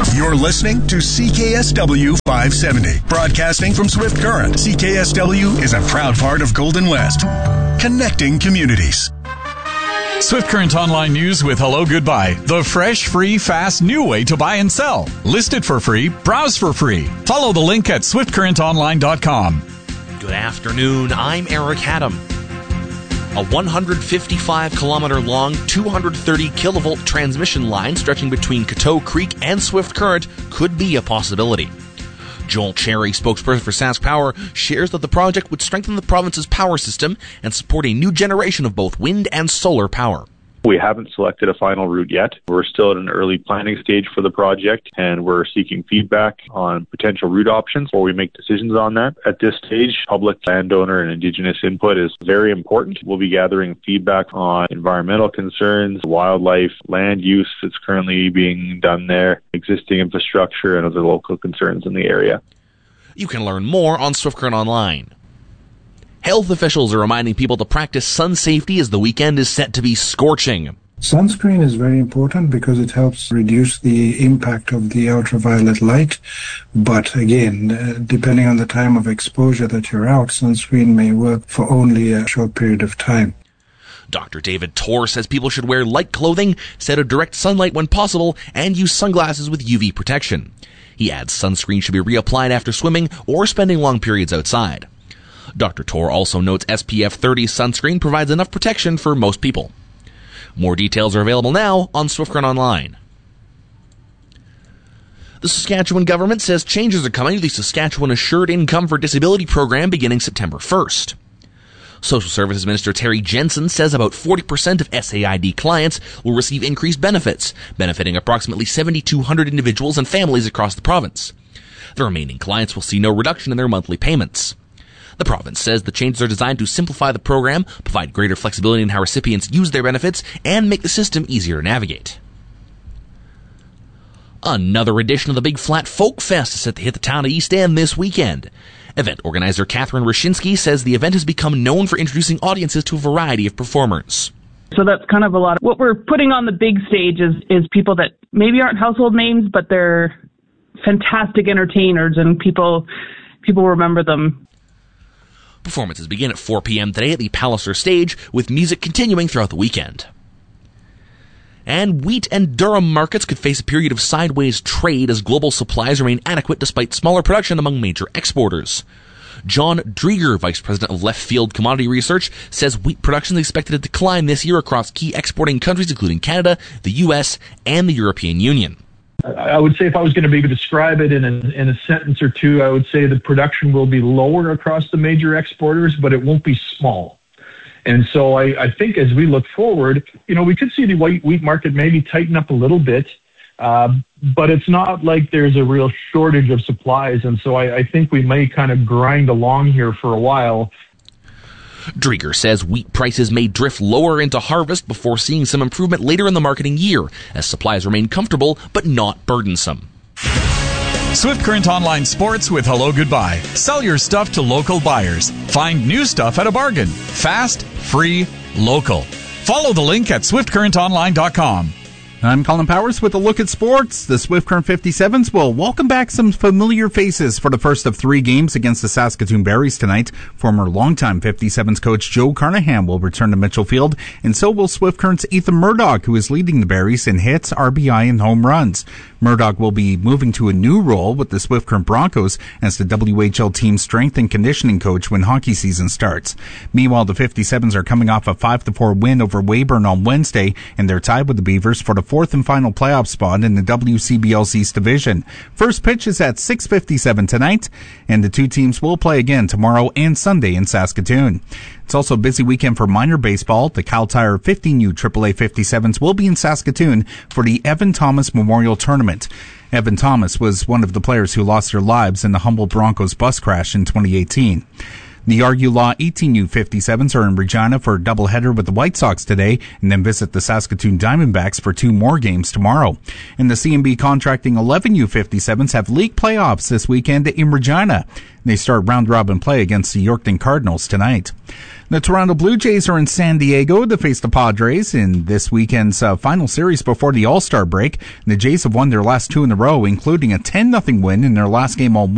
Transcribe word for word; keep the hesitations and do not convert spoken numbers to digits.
You're listening to C K S W five seventy, broadcasting from Swift Current. C K S W is a proud part of Golden West, connecting communities. Swift Current Online News with Hello Goodbye, the fresh, free, fast, new way to buy and sell. List it for free, browse for free. Follow the link at swift current online dot com. Good afternoon, I'm Eric Haddam. A one hundred fifty-five kilometer long, two hundred thirty kilovolt transmission line stretching between Coteau Creek and Swift Current could be a possibility. Joel Cherry, spokesperson for Sask Power, shares that the project would strengthen the province's power system and support a new generation of both wind and solar power. We haven't selected a final route yet. We're still at an early planning stage for the project, and we're seeking feedback on potential route options before we make decisions on that. At this stage, public, landowner, and Indigenous input is very important. We'll be gathering feedback on environmental concerns, wildlife, land use that's currently being done there, existing infrastructure, and other local concerns in the area. You can learn more on Swift Current Online. Health officials are reminding people to practice sun safety as the weekend is set to be scorching. Sunscreen is very important because it helps reduce the impact of the ultraviolet light. But again, uh, depending on the time of exposure that you're out, sunscreen may work for only a short period of time. Doctor David Torr says people should wear light clothing, stay out of direct sunlight when possible, and use sunglasses with U V protection. He adds sunscreen should be reapplied after swimming or spending long periods outside. Doctor Torr also notes S P F thirty sunscreen provides enough protection for most people. More details are available now on Swift Current Online. The Saskatchewan government says changes are coming to the Saskatchewan Assured Income for Disability program beginning September first. Social Services Minister Terry Jensen says about forty percent of S A I D clients will receive increased benefits, benefiting approximately seven thousand two hundred individuals and families across the province. The remaining clients will see no reduction in their monthly payments. The province says the changes are designed to simplify the program, provide greater flexibility in how recipients use their benefits, and make the system easier to navigate. Another edition of the Big Flat Folk Fest is set to hit the town of East End this weekend. Event organizer Catherine Rashinsky says the event has become known for introducing audiences to a variety of performers. So that's kind of a lot of what we're putting on the big stage is, is people that maybe aren't household names, but they're fantastic entertainers and people people remember them. Performances begin at four p.m. today at the Palliser stage, with music continuing throughout the weekend. And wheat and Durham markets could face a period of sideways trade as global supplies remain adequate despite smaller production among major exporters. John Drieger, Vice President of Left Field Commodity Research, says wheat production is expected to decline this year across key exporting countries including Canada, the U S, and the European Union. I would say if I was going to maybe describe it in a, in a sentence or two, I would say the production will be lower across the major exporters, but it won't be small. And so I, I think as we look forward, you know, we could see the white wheat market maybe tighten up a little bit, uh, but it's not like there's a real shortage of supplies. And so I, I think we may kind of grind along here for a while. Drieger says wheat prices may drift lower into harvest before seeing some improvement later in the marketing year, as supplies remain comfortable but not burdensome. Swift Current Online Sports with Hello Goodbye. Sell your stuff to local buyers. Find new stuff at a bargain. Fast, free, local. Follow the link at swift current online dot com. I'm Colin Powers with a look at sports. The Swift Current fifty-sevens will welcome back some familiar faces for the first of three games against the Saskatoon Berries tonight. Former longtime fifty-sevens coach Joe Carnahan will return to Mitchell Field, and so will Swift Current's Ethan Murdoch, who is leading the Berries in hits, R B I, and home runs. Murdoch will be moving to a new role with the Swift Current Broncos as the W H L team's strength and conditioning coach when hockey season starts. Meanwhile, the fifty-sevens are coming off a five to four win over Weyburn on Wednesday, and they're tied with the Beavers for the fourth and final playoff spot in the W C B L's East Division. First pitch is at six fifty-seven tonight, and the two teams will play again tomorrow and Sunday in Saskatoon. It's also a busy weekend for minor baseball. The Cal Tire fifteen U triple A fifty-sevens will be in Saskatoon for the Evan Thomas Memorial Tournament. Evan Thomas was one of the players who lost their lives in the Humboldt Broncos bus crash in twenty eighteen. The R U Law eighteen U fifty-sevens are in Regina for a doubleheader with the White Sox today, and then visit the Saskatoon Diamondbacks for two more games tomorrow. And the C M B Contracting eleven U fifty-sevens have league playoffs this weekend in Regina. They start round-robin play against the Yorkton Cardinals tonight. The Toronto Blue Jays are in San Diego to face the Padres in this weekend's uh, final series before the All-Star break. The Jays have won their last two in a row, including a ten nothing win in their last game on